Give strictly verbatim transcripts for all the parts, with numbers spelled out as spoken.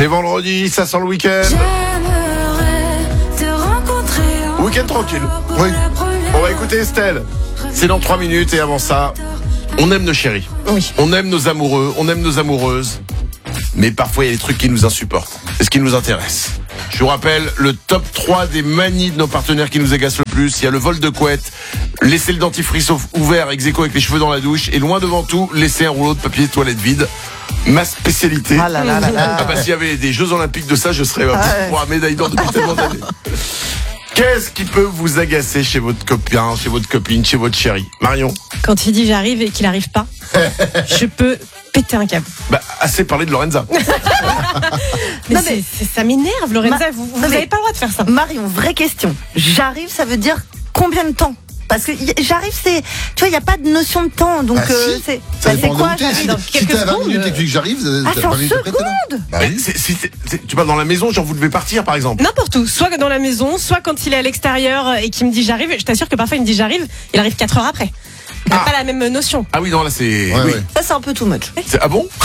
C'est vendredi, ça sent le week-end. Week-end tranquille. Oui. On va écouter Estelle. C'est dans trois minutes et avant ça, on aime nos chéris. Oui. On aime nos amoureux, on aime nos amoureuses. Mais parfois, il y a des trucs qui nous insupportent. C'est ce qui nous intéresse. Je vous rappelle le top trois des manies de nos partenaires qui nous agacent le plus. Il y a le vol de couette, laisser le dentifrice ouvert ex aequo avec les cheveux dans la douche et loin devant tout, laisser un rouleau de papier toilette vide. Ma spécialité. Ah là là là là. Ah bah s'il y avait des Jeux Olympiques de ça, je serais euh, Ah ouais. pour un médaille d'or depuis tellement d'années. Qu'est-ce qui peut vous agacer chez votre copain, chez votre copine, chez votre chérie? Marion? Quand il dit j'arrive et qu'il arrive pas, je peux péter un câble. Bah, assez parlé de Lorenza. Mais, Non, c'est- mais- c'est- ça m'énerve, Lorenza. Ma- Vous Non, n'avez mais- pas le droit de faire ça. Marion, vraie question. J'arrive, ça veut dire combien de temps? Parce que y- j'arrive, c'est, tu vois, il n'y a pas de notion de temps, donc Ah, euh, si. c'est, Ça bah, c'est dépend quoi? de où t'es. J'arrive Si, dans si quelques t'es à vingt secondes. minutes et que j'arrive, Ah, t'as c'est en vingt minutes après, t'es là. secondes. Bah Mais oui. c'est- c'est- c'est- tu parles dans la maison, genre vous devez partir par exemple. N'importe où, soit dans la maison, soit quand il est à l'extérieur et qu'il me dit j'arrive. Je t'assure que parfois il me dit j'arrive, il arrive quatre heures après. On n'a Ah. pas la même notion. Ah oui, non, là c'est. Ouais, oui. ouais. Ça, c'est un peu too much. C'est- Ah bon?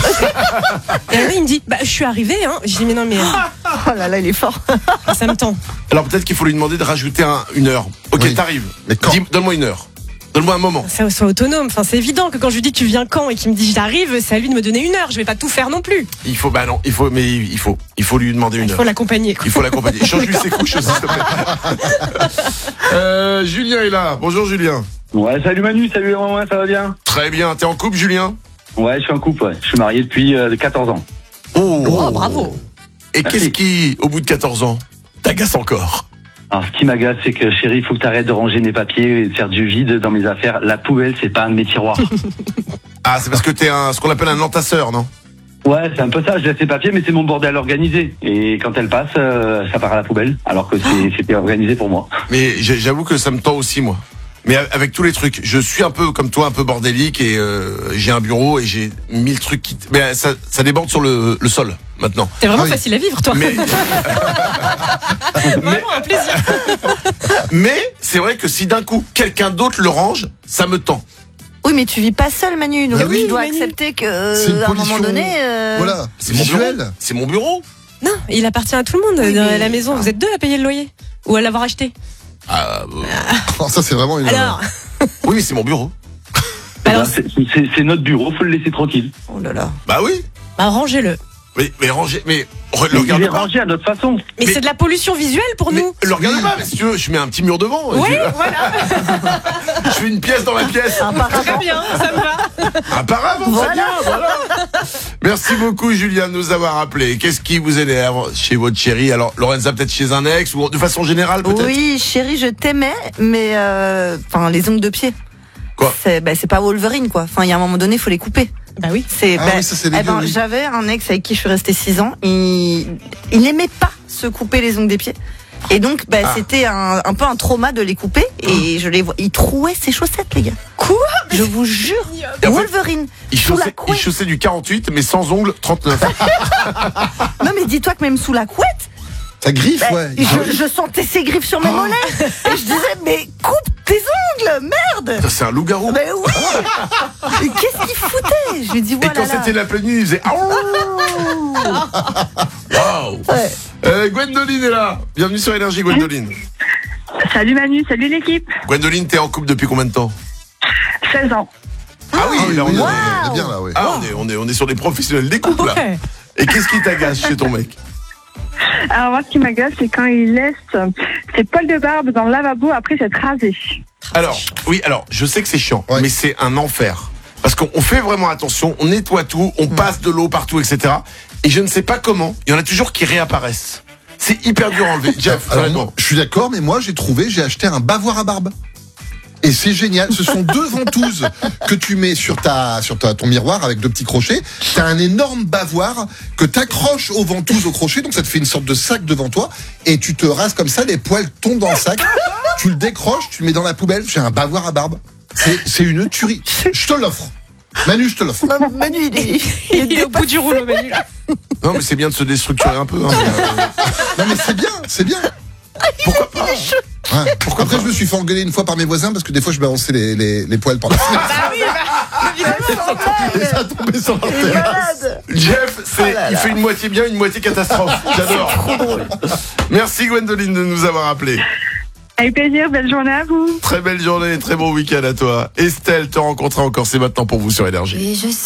Et là, il me dit bah je suis arrivé. Hein. Je dis mais non mais Oh là là, il est fort. euh, ça me tend. Alors peut-être qu'il faut lui demander de rajouter un- une heure. Ok, Oui. t'arrives. Mais quand? Dis- Donne-moi une heure. Donne-moi un moment. Ça soit autonome. Enfin c'est évident que quand je lui dis tu viens quand et qu'il me dit j'arrive, c'est à lui de me donner une heure. Je vais pas tout faire non plus. Il faut, bah non, il faut, mais il faut, il faut lui demander une Il heure. faut l'accompagner. quoi. Il faut l'accompagner. Change-lui ses couches aussi, s'il te plaît. Euh, Julien est là. Bonjour Julien. Ouais, salut Manu, salut maman, ça va bien? Très bien. T'es en couple, Julien? Ouais, je suis en couple, ouais. Je suis marié depuis euh, quatorze ans. Oh, Oh, bravo. Et Merci. qu'est-ce qui, au bout de quatorze ans, t'agace encore? Alors, ce qui m'agace, c'est que chérie, il faut que t'arrêtes de ranger mes papiers et de faire du vide dans mes affaires. La poubelle, c'est pas un de mes tiroirs. Ah, c'est parce que t'es un, ce qu'on appelle un entasseur, non? Ouais, c'est un peu ça, je laisse les papiers, mais c'est mon bordel organisé. Et quand elle passe, euh, ça part à la poubelle, alors que c'est- c'était organisé pour moi. Mais j'ai- j'avoue que ça me tend aussi, moi. Mais avec tous les trucs, je suis un peu comme toi, un peu bordélique et euh, j'ai un bureau et j'ai mille trucs qui... Mais ça, ça déborde sur le, le sol, maintenant. C'est vraiment Ah oui. facile à vivre toi. Mais, Vraiment un plaisir. mais c'est vrai que si d'un coup, quelqu'un d'autre le range, ça me tend. Oui, mais tu vis pas seul, Manu, donc Bah oui, tu dois Manu. accepter que, C'est une à un moment pollution. donné, euh, Voilà, c'est mon visuel. bureau. C'est mon bureau. Non, il appartient à tout le monde Oui, dans mais- la maison. Vous êtes deux à payer le loyer ou à l'avoir acheté. Ah, euh, Oh, ça, c'est vraiment une. Alors, oui, mais c'est mon bureau. alors C'est- C'est c'est notre bureau, faut le laisser tranquille. oh là là. Bah oui. bah, rangez-le. Mais, mais rangez, mais re- le Mais il regarde est pas. rangé à notre façon. Mais, Mais- c'est de la pollution visuelle pour Mais nous. le regarde pas, mais si tu veux, je mets un petit mur devant. Oui, Je, voilà. je fais une pièce dans la pièce. Très bien, ça me va. Un paravent, c'est Voilà. bien, voilà. Merci beaucoup, Julien, de nous avoir appelé. Qu'est-ce qui vous énerve chez votre chérie? Alors, Lorenza, peut-être chez un ex ou de façon générale, peut-être? Oui, chérie, je t'aimais, mais euh, enfin, les ongles de pied. Quoi? C'est, bah, c'est pas Wolverine, quoi. Enfin, il y a un moment donné, il faut les couper. Bah oui. C'est, Ah bah, oui, ça, c'est eh dégueu, ben, oui. j'avais un ex avec qui je suis restée six ans. Il, il n'aimait pas se couper les ongles des pieds. Et donc, bah, Ah. c'était un, un peu un trauma de les couper. Et je les vois. Il trouait ses chaussettes, les gars. Quoi? Je vous jure. Et en fait, Wolverine. Il sous la chaussait, il couette. chaussait du quarante-huit, mais sans ongles, trente-neuf. Non, mais dis-toi que même sous la couette, Ça griffe, bah, ouais. je, je sentais ses griffes sur mes Oh. mollets. Et je disais, mais coupe tes ongles, merde. C'est un loup-garou. Mais oui. Mais qu'est-ce qu'il foutait? Je lui dis, Et voilà. quand c'était la pleine nuit, il faisait Aouh. Waouh. Ouais. Euh, Gwendoline est là. Bienvenue sur Énergie, Gwendoline. Salut Manu, salut l'équipe. Gwendoline, t'es en couple depuis combien de temps? seize ans. Ah oui, Ah oui, là, on oui, est, on est bien là, ouais. ah, on est, on est, on est sur des professionnels des couples, là. Ouais. Et qu'est-ce qui t'agace chez ton mec? Alors moi ce qui m'agace c'est quand il laisse ses poils de barbe dans le lavabo après s'être rasé. Alors, oui, alors, je sais que c'est chiant, Ouais. mais c'est un enfer. Parce qu'on on fait vraiment attention, on nettoie tout, on passe de l'eau partout, et cetera. Et je ne sais pas comment, il y en a toujours qui réapparaissent. C'est hyper dur à enlever. Jeff, Alors, honnêtement. moi, je suis d'accord, mais moi, j'ai trouvé, j'ai acheté un bavoir à barbe. Et c'est génial. Ce sont deux ventouses que tu mets sur ta, sur ta, ton miroir avec deux petits crochets. T'as un énorme bavoir que t'accroches aux ventouses au crochet. Donc ça te fait une sorte de sac devant toi. Et tu te rases comme ça, les poils tombent dans le sac. Tu le décroches, tu le mets dans la poubelle. J'ai un bavoir à barbe. C'est, c'est une tuerie. Je te l'offre. Manu, je te l'offre. Non, Manu, il est, Il est au bout du rouleau, Manu. là. Non, mais c'est bien de se déstructurer un peu. Hein, mais, euh, Non mais c'est bien, c'est bien. pourquoi pas? Ouais. Pourquoi Après, je me suis fait engueuler une fois par mes voisins parce que des fois, je balançais les, les, les poils par la fenêtre. Bah oui, Et ça tombait sur leur terrasse. Jeff, c'est, il fait une moitié bien, une moitié catastrophe. J'adore. Merci Gwendoline de nous avoir appelés. Avec plaisir, belle journée à vous. Très belle journée, très bon week-end à toi. Estelle te rencontrera encore, c'est maintenant pour vous sur Énergie. Et je sais